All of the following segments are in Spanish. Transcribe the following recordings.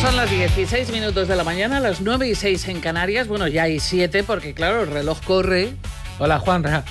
Son las 16 minutos de la mañana, las 9:06 en Canarias. Bueno, ya hay 7 porque, claro, el reloj corre. Hola, Juanra.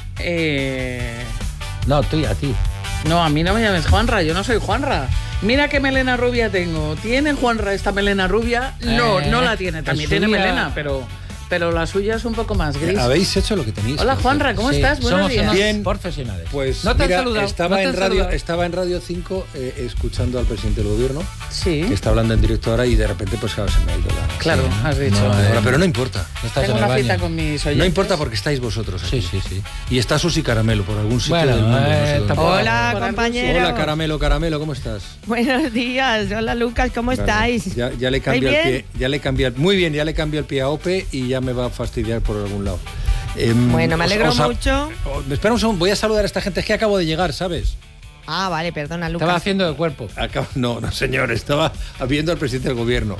No, tú a ti. No, a mí no me llames Juanra, yo no soy Juanra. Mira qué melena rubia tengo. ¿Tiene Juanra esta melena rubia? No, no la tiene. También tiene melena, pero la suya es un poco más gris. Habéis hecho lo que tenéis. Hola, Juanra, ¿cómo estás? Buenos días. Bien, profesionales. Pues no te mira, han saludado. estaba en Radio 5 escuchando al presidente del gobierno, sí, que está hablando en directo ahora y de repente pues claro, se me ha ido la... Claro, sí, has dicho. No, pero no importa. Tengo una cita con mis oyentes. No importa porque estáis vosotros aquí. Sí. Y está Susi Caramelo por algún sitio del mundo. No sé dónde. Hola, compañero. Hola, Caramelo, ¿cómo estás? Buenos días. Hola, Lucas, ¿cómo estáis? Ya le cambié el pie. Muy bien, ya le cambié el pie a Ope y ya me va a fastidiar por algún lado. Bueno, me alegro mucho. Espera un segundo, voy a saludar a esta gente. Es que acabo de llegar, ¿sabes? Ah, vale, perdona, Lucas. Estaba haciendo de cuerpo. No, señor, estaba viendo al presidente del gobierno.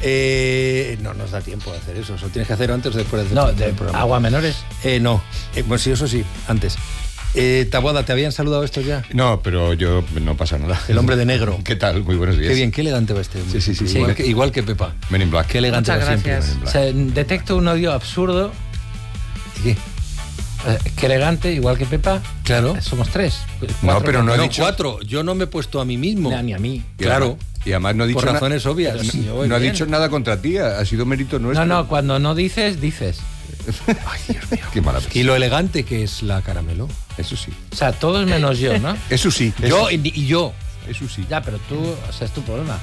No nos da tiempo de hacer eso. Eso tienes que hacer antes o después del programa. ¿Agua menores? No. Pues sí, eso sí, antes. Taboada, ¿te habían saludado estos ya? No, pero yo no pasa nada. El hombre de negro. ¿Qué tal? Muy buenos días. Qué bien, qué elegante va este hombre. Sí. Igual que Pepa. Men in Black. Qué elegante Muchas va siempre. gracias. Men in Black. O sea, detecto un odio absurdo. ¿Qué? Qué elegante, igual que Pepa. Claro. Somos 3. No, pero no he dicho... 4. Yo no me he puesto a mí mismo. Ni a mí. Claro. Y además no ha dicho Por razones obvias. Pero sí, no ha dicho nada contra ti, ha sido mérito nuestro. No, cuando no dices. Ay, Dios mío. Qué mala Y lo elegante que es la Caramelo. Eso sí. O sea, todos menos yo, ¿no? Eso sí. Yo y yo. Eso sí. Ya, pero tú, o sea, es tu problema.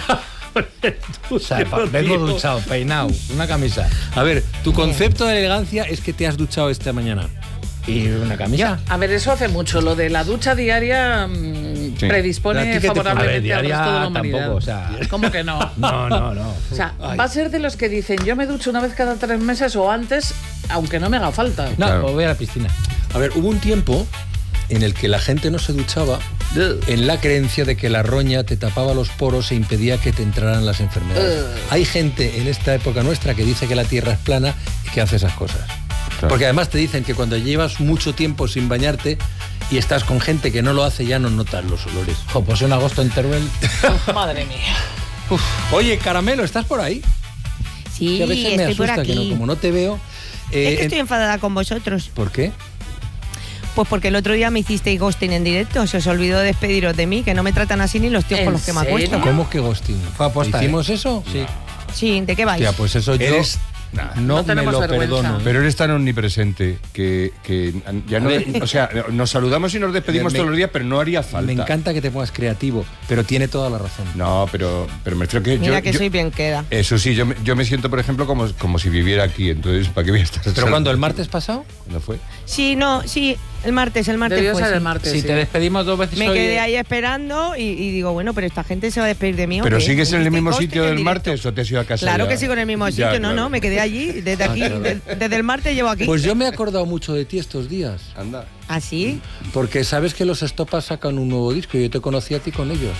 O sea, vengo duchado, peinado, una camisa. A ver, tu concepto de elegancia es que te has duchado esta mañana. ¿Y una camisa? A ver, eso hace mucho. Lo de la ducha diaria Sí. predispone favorablemente al resto de la humanidad. Tampoco, o sea... ¿Cómo que no? No. O sea, va a ser de los que dicen yo me ducho una vez cada 3 meses o antes, aunque no me haga falta. No, Claro. pues voy a la piscina. A ver, hubo un tiempo en el que la gente no se duchaba en la creencia de que la roña te tapaba los poros e impedía que te entraran las enfermedades. Hay gente en esta época nuestra que dice que la Tierra es plana y que hace esas cosas. Claro. Porque además te dicen que cuando llevas mucho tiempo sin bañarte y estás con gente que no lo hace, ya no notas los olores. Jo, pues un agosto en Teruel. Madre mía. Oye, Caramelo, ¿estás por ahí? Sí, Que a veces me estoy por asusta aquí. que no, como no te veo. Es que estoy enfadada con vosotros. ¿Por qué? Pues porque el otro día me hicisteis ghosting en directo. Se os olvidó despediros de mí, que no me tratan así ni los tíos ¿En con los que me serio? acuesto. ¿Cómo que ghosting? Fue aposta, ¿Hicimos eso? Sí. Sí, ¿de qué vais? Tía, pues eso yo Eres... no No me tenemos lo vergüenza. perdono. Pero eres tan omnipresente que ya no... O sea, nos saludamos y nos despedimos todos los días, pero no haría falta. Me encanta que te pongas creativo, pero tiene toda la razón. No, pero me refiero que Mira que soy bien queda. Eso sí, yo me siento, por ejemplo, como si viviera aquí, entonces, ¿para qué voy a estar? ¿Pero cuándo? ¿El martes pasado? ¿Cuándo fue? Sí, el martes Debió fue. ser Sí. el martes. Si sí. te despedimos 2 veces Me hoy... quedé ahí esperando y digo, bueno, pero esta gente se va a despedir de mí. ¿o ¿Pero qué? sigues en el ¿Me mismo hicisteis sitio ghosting en del directo? martes o te has ido a casa? Claro ya? que sigo en el mismo sitio, Ya, no, claro. me quedé allí, desde aquí, desde el martes llevo aquí. Pues yo me he acordado mucho de ti estos días. Anda. ¿Así? Porque sabes que los Estopas sacan un nuevo disco y yo te conocí a ti con ellos.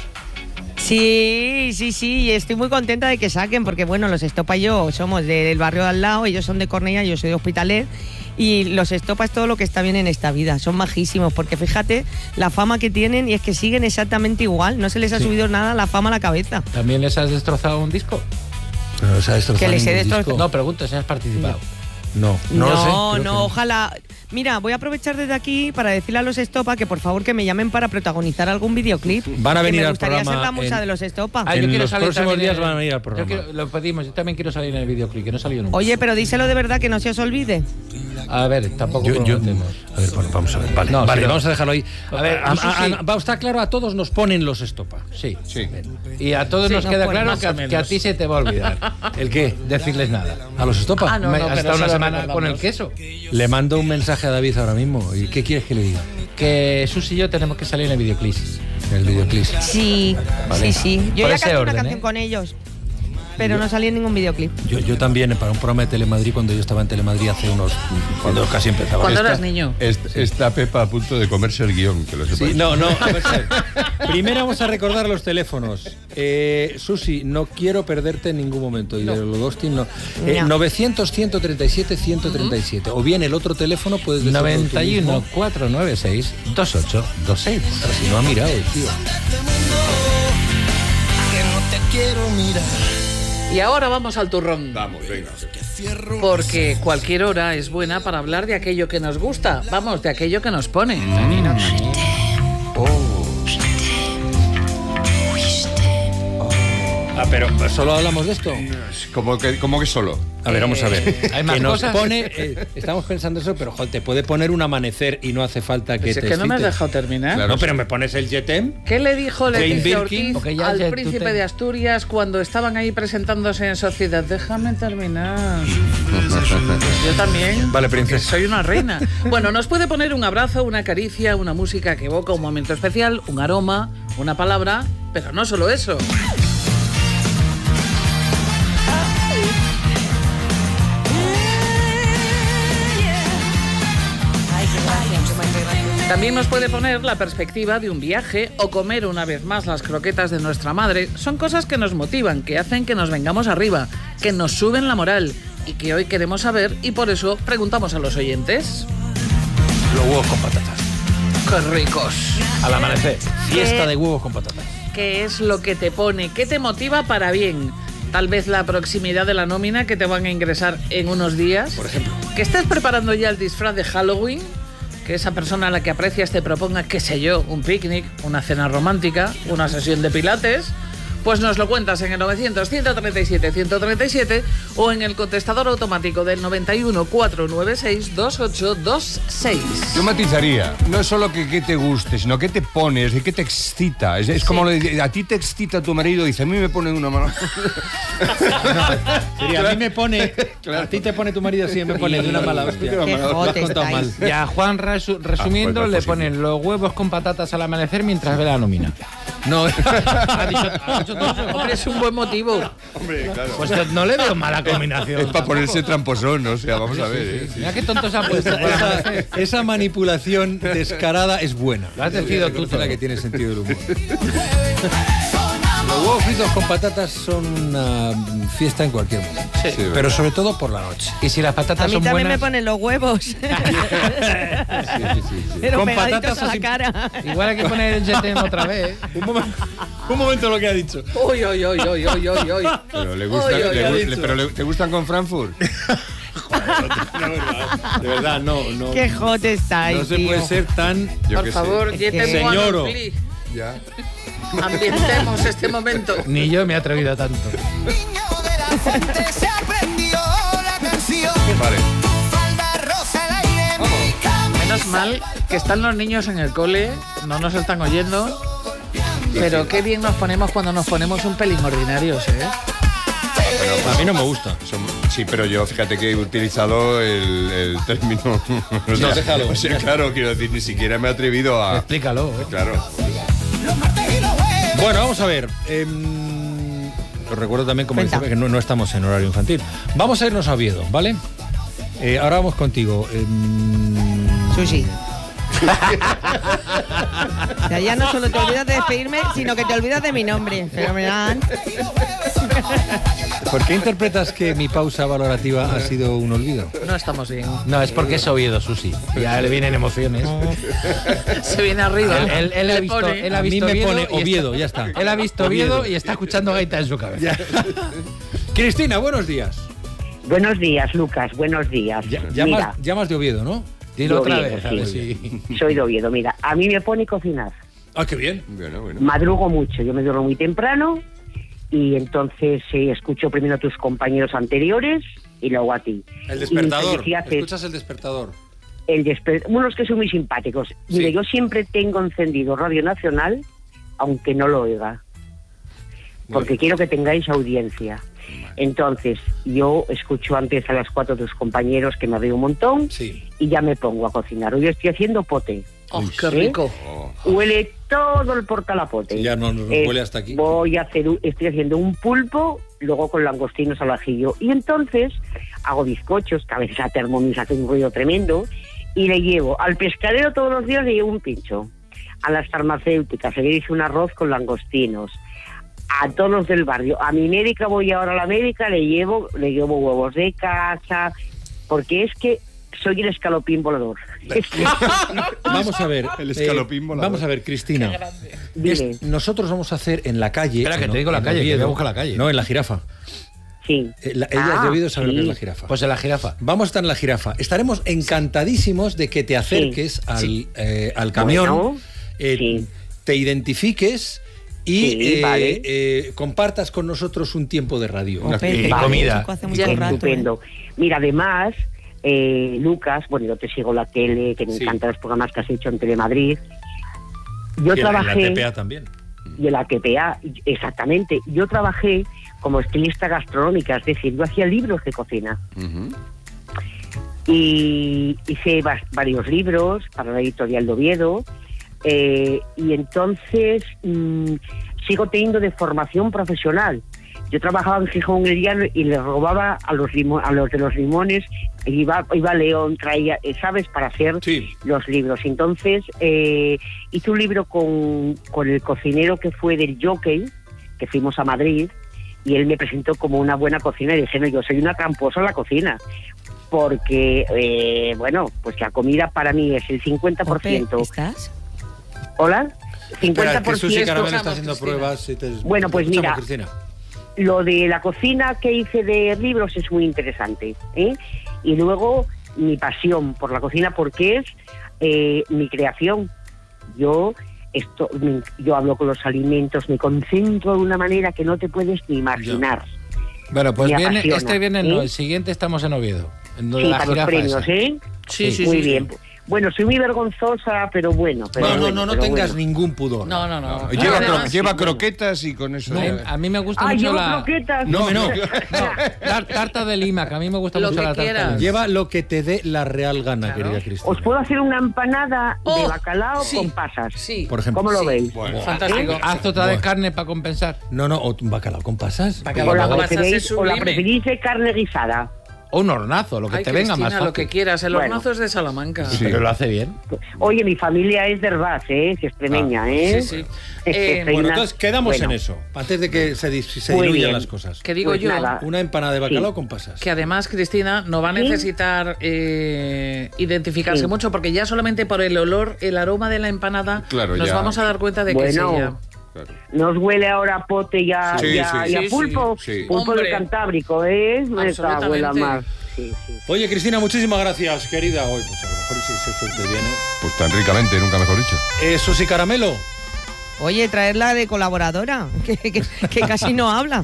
Sí, y estoy muy contenta de que saquen, porque bueno, los Estopa y yo somos del barrio de al lado, ellos son de Cornellá, yo soy de Hospitalet, y los Estopa es todo lo que está bien en esta vida, son majísimos, porque fíjate la fama que tienen y es que siguen exactamente igual, no se les ha subido nada la fama a la cabeza. ¿También les has destrozado un disco? Pero no se ha destrozado Que les he ningún destrozado. disco. No, pregunto si has participado. No lo sé. creo que no. Ojalá. Mira, voy a aprovechar desde aquí para decirle a los Estopa que por favor que me llamen para protagonizar algún videoclip. Van a venir que me al gustaría programa ser la musa en- de los Estopa. Ah, yo En quiero los salir próximos también días van a venir al programa. Lo pedimos, yo también quiero salir en el videoclip, que no salió nunca. Oye, pero díselo de verdad que no se os olvide. A ver, tampoco Yo- prometemos. A ver, bueno, vamos a ver. Vale, No, vale, sí, vamos a dejarlo ahí. A ver, eso sí. Está claro, a todos nos ponen los Estopa. Sí. Sí. Y a todos Sí, nos no, queda pues, claro más o que a menos. ti se te va a olvidar ¿El qué? decirles nada. ¿A los Estopa? Ah, no, Has pero estado eso una lo semana recordamos. con el queso. Le mando un mensaje a David ahora mismo. ¿Y qué quieres que le diga? Que Sus y yo tenemos que salir en el videoclip. En el videoclip. Sí, Vale. sí. Yo Por ya ese canté orden, una canción con ellos, pero no salí en ningún videoclip. Yo también, para un programa de Telemadrid, cuando yo estaba en Telemadrid hace cuando casi empezaba. Cuando eras niño. Está Pepa a punto de comerse el guión, que lo sepáis. Sí, no, a ver, primero vamos a recordar los teléfonos. Susi, no quiero perderte en ningún momento. Y los ghosting no. No. 900-137-137. O bien el otro teléfono puedes decirlo tú 91 mismo. 496 2826. Si no ha mirado, tío. Que no te quiero mirar. Y ahora vamos al turrón. Vamos, venga. Porque cualquier hora es buena para hablar de aquello que nos gusta. Vamos, de aquello que nos pone. Pero ¿solo hablamos de esto? ¿Cómo que solo? A ver, vamos a ver. ¿Hay más que nos cosas? pone, estamos pensando eso, pero joder, te puede poner un amanecer y no hace falta que Pues te es que no me has excites. dejado terminar. Claro. No, pero me pones el Jetem. ¿Qué le dijo Jane Leticia Birkin, Ortiz porque ya al tú príncipe te- de Asturias cuando estaban ahí presentándose en sociedad? Déjame terminar. Yo también. Vale, princesa. Soy una reina. Bueno, nos puede poner un abrazo, una caricia, una música que evoca un momento especial, un aroma, una palabra, pero no solo eso. También nos puede poner la perspectiva de un viaje o comer una vez más las croquetas de nuestra madre. Son cosas que nos motivan, que hacen que nos vengamos arriba, que nos suben la moral y que hoy queremos saber y por eso preguntamos a los oyentes. Los huevos con patatas. ¡Qué ricos! Al amanecer. Fiesta ¿Qué? de huevos con patatas. ¿Qué es lo que te pone? ¿Qué te motiva para bien? Tal vez la proximidad de la nómina que te van a ingresar en unos días. Por ejemplo. Que estés preparando ya el disfraz de Halloween. Que esa persona a la que aprecias te proponga, qué sé yo, un picnic, una cena romántica, una sesión de pilates. Pues nos lo cuentas en el 900-137-137 o en el contestador automático del 91-496-2826. Yo matizaría, no es solo que te guste, sino que te pones, que te excita. Es como a ti te excita tu marido, dice, a mí me pone una mano. A mí me pone, a ti te pone tu marido así, me pone de una mala hostia. Qué jote estáis. Y a Juan, resumiendo, pues, le sí. ponen los huevos con patatas al amanecer mientras ve la nómina. No, ¿Ha dicho todo eso? Hombre, es un buen motivo. Hombre, claro. Pues no le veo mala combinación. Es para ponerse tramposón, o sea, vamos a ver. Mira qué tonto se ha puesto. esa manipulación descarada es buena. Lo has decidido tú Es la todo. que tiene sentido del humor. Los huevos fritos con patatas son una fiesta en cualquier momento. Sí. Sí, Pero sobre todo por la noche. Y si las A patatas mí son también buenas, me ponen los huevos. Pero Con pegaditos patatas a la así- cara. igual hay que poner el jetén otra vez. Un momento lo que ha dicho. Uy, uy, uy, uy, uy, uy, uy. Pero le gusta, Oy, oy, oy. ¿te gustan con Frankfurt? De verdad, no. Qué jote estáis, No se tío. puede ser tan... Yo Por qué favor, Es get que- them one Señoro. on, please. sé. Ya. Ambientemos este momento. Ni yo me he atrevido a tanto. Niño de la fuente se aprendió la canción. Vale. Falda rosa al aire en mi camino. Menos mal que están los niños en el cole, no nos están oyendo. Pero qué bien nos ponemos cuando nos ponemos un pelín ordinarios, ¿eh? A mí no me gusta. Sí, pero yo fíjate que he utilizado el término. O sea, déjalo. o sea, claro, quiero decir, ni siquiera me he atrevido a. Explícalo. Claro. Los martes y los jueves. Bueno, vamos a ver. Os recuerdo también, como Cuenta. decía, que no estamos en horario infantil. Vamos a irnos a Oviedo, ¿vale? Ahora vamos contigo. Sushi. O sea, ya no solo te olvidas de despedirme, sino que te olvidas de mi nombre. Fenomenal. ¿Por qué interpretas que mi pausa valorativa ha sido un olvido? No estamos bien. No, es porque es Oviedo, Susi. Ya le vienen emociones. Se viene arriba. Él ha Le visto, pone. él ha A mí visto me pone y Oviedo, está- ya está. Él ha visto Oviedo y está escuchando gaita en su cabeza. Cristina, buenos días. Buenos días, Lucas, buenos días. Mira, Llamas de Oviedo, ¿no? Dilo de otra Oviedo, vez, a sí. ver si... Soy de Oviedo. Mira, a mí me pone cocinar. Ah, qué bien. Bueno. Madrugo mucho, yo me duermo muy temprano y entonces escucho primero a tus compañeros anteriores y luego a ti. El Y despertador. felicidades. Escuchas el despertador. Unos que son muy simpáticos. Sí. Mire, yo siempre tengo encendido Radio Nacional, aunque no lo oiga, porque quiero que tengáis audiencia. Entonces, yo escucho antes a las 4 tus compañeros, que me río un montón, Sí. y ya me pongo a cocinar. Hoy estoy haciendo pote. Oh, qué rico. Huele todo el portalapote. Sí, ya nos huele hasta aquí. Estoy haciendo un pulpo, luego con langostinos al ajillo. Y entonces hago bizcochos, que a veces a Thermomix hace un ruido tremendo, y le llevo al pescadero todos los días, le llevo un pincho. A las farmacéuticas, le hice un arroz con langostinos. A todos los del barrio. A mi médica, voy ahora a la médica, le llevo huevos de casa, porque es que soy el escalopín volador. Vamos a ver. El escalopín volador. Vamos a ver, Cristina. Dime. Nosotros vamos a hacer en la calle. Espera, que en- te digo la en calle, que Oviedo, voy a buscar la calle. No, en la Jirafa. Sí. Ella ha debido saber lo que es la jirafa. Pues en la jirafa. Vamos a estar en la jirafa. Estaremos encantadísimos de que te acerques al camión, Bueno, sí. te identifiques y Sí, vale. compartas con nosotros un tiempo de radio. Jope, y comida. chico, hace mucho rato, Estupendo. Mira, además, Lucas, bueno, yo te sigo la tele, que me encantan los programas que has hecho en Telemadrid. Yo trabajé... En la TPA también. Y en la TPA, exactamente. Yo trabajé como estilista gastronómica, es decir, yo hacía libros de cocina. Y hice varios libros para la editorial de Oviedo, y entonces sigo teniendo de formación profesional. Yo trabajaba en Gijón el Llano y le robaba a los de los limones, iba a León, traía, ¿sabes?, para hacer los libros. Entonces hice un libro con el cocinero que fue del Jockey, que fuimos a Madrid, y él me presentó como una buena cocinera y dije, no, yo soy una tramposa en la cocina, porque, bueno, pues la comida para mí es el 50%. ¿Estás? ¿Hola? 50%. Espera, que Susi Caramelo está escuchamos, haciendo Cristina. pruebas. Y Bueno, pues escuchamos, mira, Cristina. Lo de la cocina que hice de libros es muy interesante, ¿eh? Y luego mi pasión por la cocina, porque es mi creación. Yo hablo con los alimentos, me concentro de una manera que no te puedes ni imaginar. Bueno, pues Me viene, apasiona, este viene, no, ¿eh? el siguiente estamos en Oviedo. En lo de Sí, la para los jirafa premios, esa. ¿eh? Sí. Muy bien. Bueno, soy muy vergonzosa, pero bueno. No tengas ningún pudor. No. Lleva croquetas y con eso... A mí me gusta mucho llevo la croquetas. No. tarta de lima, que a mí me gusta Lo mucho que la tarta de quieras. lima. Lleva lo que te dé la real gana, querida Cristina. Os puedo hacer una empanada de Oh, bacalao sí. con pasas. Sí. Por ejemplo. ¿Cómo lo Sí. veis? Fantástico. Haz otra de Bueno. carne para compensar. No, o un bacalao con pasas. Bacalao ¿O la con pasas es preferís, o la sublime. preferís de carne guisada? O un hornazo, lo que Ay, te venga Cristina, más fácil. lo que quieras. El Bueno. hornazo es de Salamanca. Sí. Pero lo hace bien. Oye, mi familia es de Herbaz, es extremeña, ¿eh? Sí. Soy Bueno, una- entonces quedamos bueno, en eso, antes de que se Muy diluyan bien. las cosas. Que digo Pues yo nada. Una empanada de bacalao con pasas. que además, Cristina, no va a ¿Sí? necesitar identificarse Sí. mucho, porque ya solamente por el olor, el aroma de la empanada, Claro, nos ya. vamos a dar cuenta de que es Bueno. ella. Claro. ¿Nos huele ahora a pote y a, Sí, y a- sí, y a sí, pulpo? sí. Pulpo Hombre. del Cantábrico, ¿eh? Me cago en la Absolutamente. mar. Sí. Oye, Cristina, muchísimas gracias, querida. Hoy, pues a lo mejor si suerte viene. Pues tan ricamente, nunca mejor dicho. Susi Caramelo. Oye, traerla de colaboradora, que casi no habla.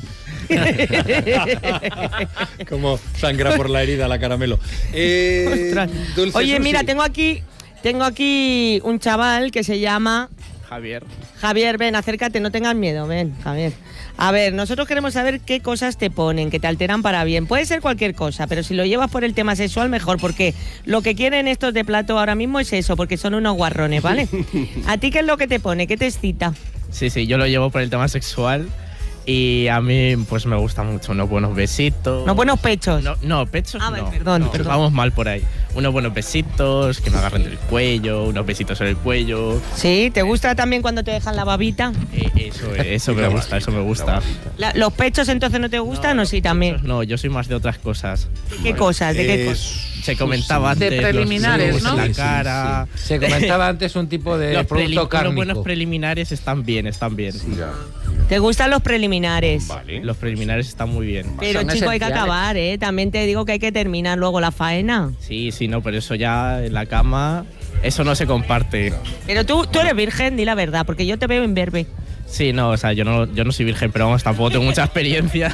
Como sangra por la herida la Caramelo. Ostras. Dulce Oye, Susi. mira, tengo aquí un chaval que se llama Javier, ven, acércate, no tengas miedo, ven, Javier. A ver, nosotros queremos saber qué cosas te ponen, que te alteran para bien. Puede ser cualquier cosa, pero si lo llevas por el tema sexual, mejor, porque lo que quieren estos de plato ahora mismo es eso, porque son unos guarrones, ¿vale? ¿A ti qué es lo que te pone? ¿Qué te excita? Sí, yo lo llevo por el tema sexual y a mí pues me gusta mucho unos buenos besitos. Unos buenos pechos. No, pechos Ah, no. perdón, No, perdón. vamos mal por ahí. Unos buenos besitos, que me agarren del cuello, unos besitos en el cuello. ¿Sí? ¿Te gusta también cuando te dejan la babita? Eso me gusta, eso me gusta. ¿Los pechos entonces no te gustan o sí también? No, yo soy más de otras cosas. ¿De qué cosas? ¿De qué cosas? Se comentaba De antes preliminares, los ¿no? en la Sí, cara. Se comentaba antes un tipo de Los producto cárnico. buenos preliminares están bien. Ya. ¿Te gustan los preliminares? Vale. Los preliminares están muy bien. Pero Son chico, hay que esenciales. acabar, ¿eh? También te digo que hay que terminar luego la faena. Sí, no, pero eso ya en la cama, eso no se comparte. Pero tú eres virgen, di la verdad, porque yo te veo imberbe. Sí, no, o sea, yo no soy virgen, pero vamos, tampoco tengo mucha experiencia.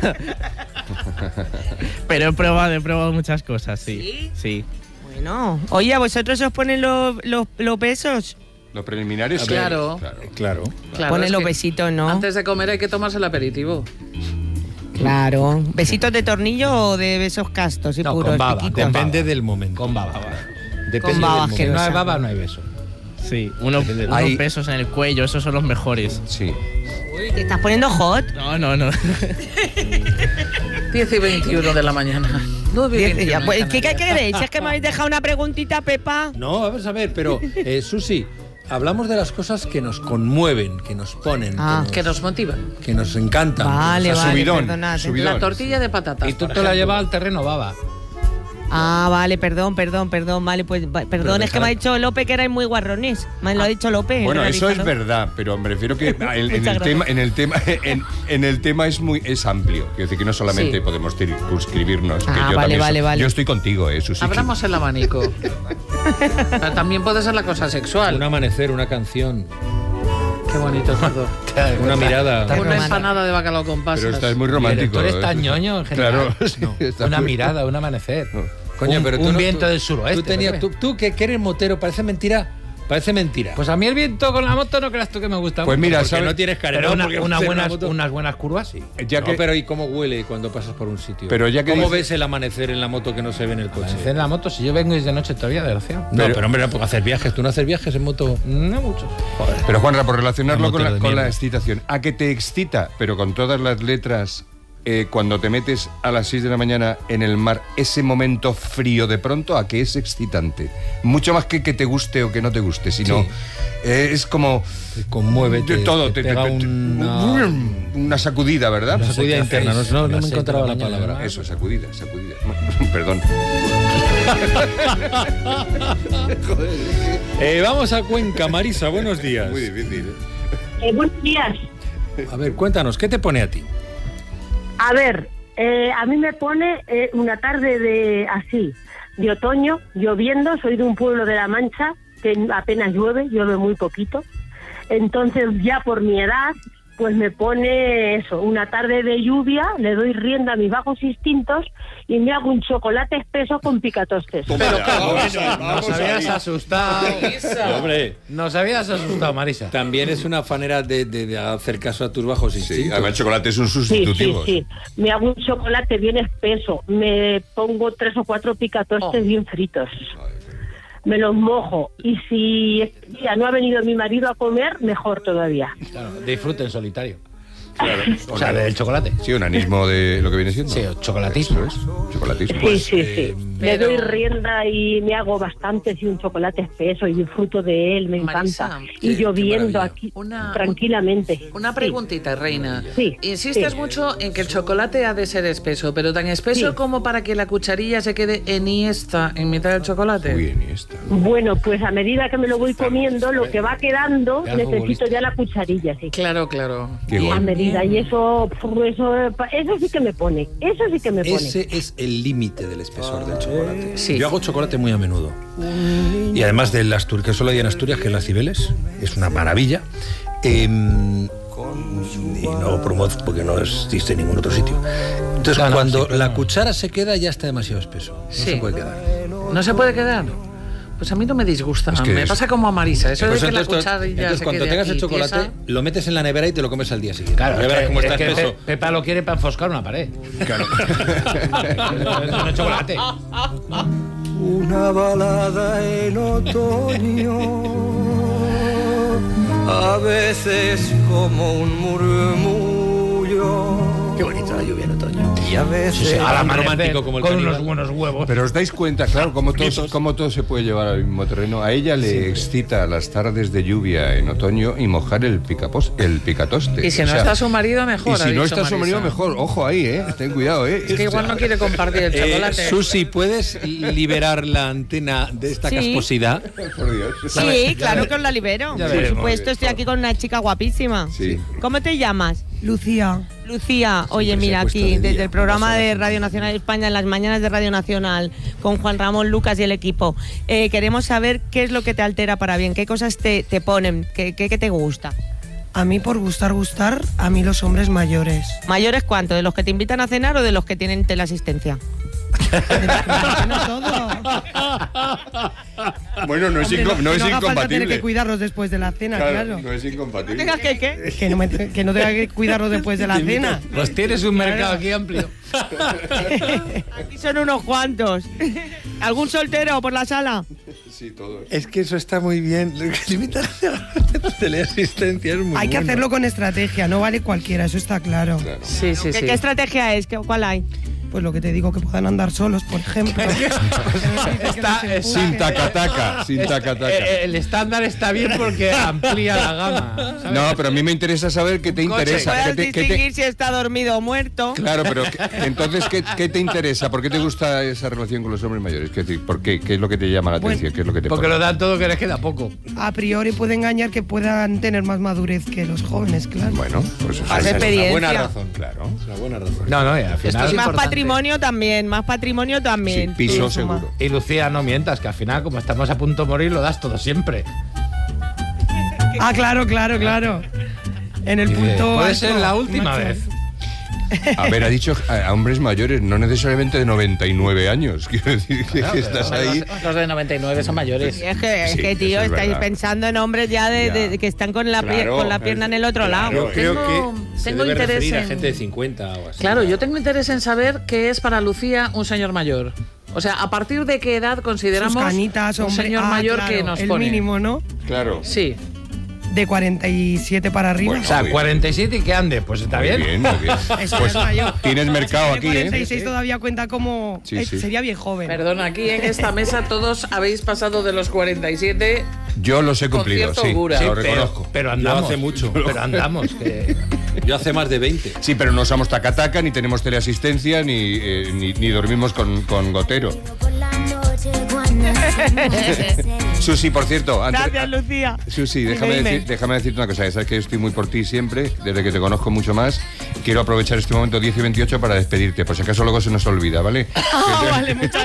Pero he probado muchas cosas, sí. Sí. Bueno, oye, ¿a vosotros os ponen los besos? Los preliminares, Claro. Claro. Claro, Ponen es los que besitos, ¿no? Antes de comer hay que tomarse el aperitivo. Claro. ¿Besitos de tornillo o de besos castos y No, puros? con baba, piquitos? Depende del momento. Con baba. Depende Con baba, del Si momento. no hay baba, no hay beso. Sí, unos Hay- besos en el cuello, esos son los mejores. Sí. Uy, ¿te estás poniendo hot? No. 10 y 21 de la mañana. 9 y 21 Ya, en pues, ¿qué Canarias. queréis? Si es que me habéis dejado una preguntita, Pepa. No, vamos a ver, pero Susi, hablamos de las cosas que nos conmueven, que nos ponen, Ah. Que nos motiva. que nos encantan. Vale, O sea, vale, subidón, perdonad. subidón. La tortilla de patatas. Y tú por te la ejemplo. llevas al terreno baba. Ah, vale, perdón, vale, pues perdón, es que me ha dicho López que erais muy guarrones. Me lo ha dicho López. Bueno, eso es realizador. verdad, pero me refiero que en el tema es amplio. Quiero decir que no solamente podemos circunscribirnos. Ah, que yo vale. Yo estoy contigo, Susi. Abramos el abanico. Pero también puede ser la cosa sexual. Un amanecer, una canción, Qué bonito todo. una mirada. Una empanada de bacalao con pasas. Pero estás muy romántico. Tú eres tan ñoño en general. Claro, sí, No, está una muy- mirada, un amanecer. Coño, un, pero tú un no- viento tú- del suroeste. Tú que eres motero, parece mentira. Pues a mí el viento con la moto no creas tú que me gusta Pues mucho, mira, porque ¿sabes? no tienes careta, pero porque hacer una moto. unas buenas curvas sí. Ya No, que, pero ¿y cómo huele cuando pasas por un sitio? Pero ya que ¿Cómo dice- ves el amanecer en la moto que no se ve en el coche? En la moto, si yo vengo y es de noche todavía, desgraciado. No, pero hombre, no puedo hacer viajes. ¿Tú no haces viajes en moto? No muchos. Joder. Pero Juanra, por relacionarlo Un con motero de con la mierda. excitación, ¿a que te excita, pero con todas las letras, cuando te metes a las 6 de la mañana en el mar, ese momento frío de pronto, a que es excitante? Mucho más que te guste o que no te guste, sino Sí. Es como... Te conmueve, de todo, te pega una sacudida, ¿verdad? una sacudida interna. No me Las 6 de encontraba la la mañana, palabra. Eso, sacudida. Perdón. Vamos a Cuenca, Marisa, buenos días. Muy difícil, Buenos días. A ver, cuéntanos, ¿qué te pone a ti? A ver, a mí me pone una tarde de otoño, lloviendo. Soy de un pueblo de La Mancha que apenas llueve muy poquito. Entonces, ya por mi edad, pues me pone eso, una tarde de lluvia, le doy rienda a mis bajos instintos y me hago un chocolate espeso con picatostes. Nos habías asustado. Hombre, Nos habías asustado, Marisa. también es una manera de hacer caso a tus bajos Sí, instintos. además el chocolate es un Sí, sustitutivo. sí. Me hago un chocolate bien espeso, me pongo 3 o 4 picatostes bien fritos. Me los mojo y si este día no ha venido mi marido a comer, mejor todavía. Claro, disfrute en solitario. Claro. O sea, del chocolate. Sí, un anismo de lo que viene siendo. Sí, chocolatismo. Eso es, chocolatismo. Sí. Le pero- doy rienda y me hago bastante, un chocolate espeso y disfruto de él, me Marisa, encanta. qué Y lloviendo maravilla. aquí Una- tranquilamente. Una preguntita, Reina. Sí, Insistes sí. mucho en que el chocolate ha de ser espeso, pero tan espeso Sí. como para que la cucharilla se quede enhiesta en mitad del chocolate. Muy bien, y esta. Bueno, pues a medida que me lo voy comiendo, lo que va quedando, Ya, necesito futbolista. ya la cucharilla, sí. Claro. Qué A bueno. medida, y eso sí que me pone, eso sí que me pone. Ese es el límite del espesor del chocolate. Sí. Yo hago chocolate muy a menudo. Y además del Asturias, que solo hay en Asturias, que es las Cibeles, es una maravilla. Y no promuevo porque no existe en ningún otro sitio. Entonces, No, no, cuando sí, pero la no. cuchara se queda, ya está demasiado espeso. No Sí. se puede quedar. ¿No se puede quedar? Pues a mí no me disgusta. Es que me es- pasa como a Marisa. Eso Pues de que la entonces, cucharilla entonces, se cuando quede tengas aquí el chocolate, tiesa. lo metes en la nevera y te lo comes al día siguiente. Claro, ya verás cómo está es que espeso. Pepa lo quiere para enfoscar una pared. Claro. No es chocolate. Una balada en otoño, a veces como un murmullo. Qué bonito la lluvia en otoño. Y a veces Sí, al tan amanecer, romántico como el con caníbal. unos buenos huevos. Pero os dais cuenta, claro, cómo todo se puede llevar al mismo terreno. A ella le excita las tardes de lluvia en otoño y mojar el picatoste. Y si O no sea, está su marido, mejor. Y si ha no dicho está su marido, Marisa. mejor. Ojo ahí, ten cuidado, Es que igual no quiere compartir el chocolate. Susi, ¿puedes liberar la antena de esta Sí. casposidad? Por Dios. Sí, claro que os la libero. Ya Por veremos. supuesto, estoy aquí con una chica guapísima. Sí. ¿Cómo te llamas? Lucía, Lucía, oye, Siempre se mira, ha puesto aquí de día, desde el programa paso de las Radio Nacional de España, en las mañanas de Radio Nacional, con Juan Ramón Lucas y el equipo, queremos saber qué es lo que te altera para bien, qué cosas te ponen, qué te gusta. a mí por gustar, a mí los hombres mayores. ¿Mayores cuánto? ¿De los que te invitan a cenar o de los que tienen teleasistencia? No todo. Bueno, no es, Hombre, no es que no haga falta tener incompatible. que cuidarlos después de la cena, claro. No es incompatible. ¿Tengas qué? Que no tenga que cuidarlos después de la cena. Pues tienes un mercado aquí amplio. Aquí son unos cuantos. ¿Algún soltero por la sala? Sí, todos. Es que eso está muy bien. Limitar la teleasistencia es muy Hay que bueno. hacerlo con estrategia, no vale cualquiera, eso está claro. Sí. ¿Qué estrategia es? ¿Cuál hay? pues lo que te digo, que puedan andar solos, por ejemplo. Sin tacataca, sin tacataca. El estándar está bien porque amplía la gama, ¿sabes? No, pero a mí me interesa saber qué te interesa. Puedes distinguir si está dormido o muerto. Claro, pero entonces, ¿qué te interesa? ¿Por qué te gusta esa relación con los hombres mayores? Es decir, ¿por qué? ¿Qué es lo que te llama la atención? ¿Qué es lo que te Porque pone? lo dan todo que les queda poco. A priori puede engañar que puedan tener más madurez que los jóvenes, claro. Bueno, pues Más esa es experiencia. una buena razón, claro. Es una buena razón. No, y al final... Y más patrimonio también, Sí, piso Sí, seguro. Y Lucía, no mientas, que al final, como estamos a punto de morir, lo das todo siempre. Ah, claro. En el punto Puede alto, ser la última macho. vez. A ver, ha dicho a hombres mayores, no necesariamente de 99 años. Quiero decir que estás ahí. Los de 99 son mayores. Es que, Sí, tío, eso es estáis verdad. pensando en hombres ya de que están con la, Claro, con la pierna en el otro lado. Yo creo Tengo- que se tengo debe interés referir a en- gente de 50 o así. Claro, yo tengo interés en saber qué es para Lucía un señor mayor. O sea, ¿a partir de qué edad consideramos Sus canitas, un hombre. señor mayor claro, que nos el pone? mínimo, ¿no? Claro. Sí. De 47 para arriba. Bueno, O sea, bien. 47 y que ande, pues está Muy bien. bien, muy bien. Eso Pues es mayor. tienes mercado Si aquí, tiene ¿eh? 46 todavía cuenta como... Sí, sí. Sería bien joven. Perdona, aquí en esta mesa todos habéis pasado de los 47. Yo los he cumplido, cierto sí, augura. lo Sí, reconozco. Pero andamos. Yo hace mucho. Pero andamos. Que... Yo hace más de 20. Sí, pero no usamos tacataca, ni tenemos teleasistencia, ni dormimos con gotero. Susi, por cierto, antes, Gracias, Lucía. Susi, Dime. déjame decirte una cosa. Sabes que yo estoy muy por ti siempre, desde que te conozco mucho más. Quiero aprovechar este momento 10 y 28 para despedirte, por si acaso luego se nos olvida, ¿vale? Vale, muchas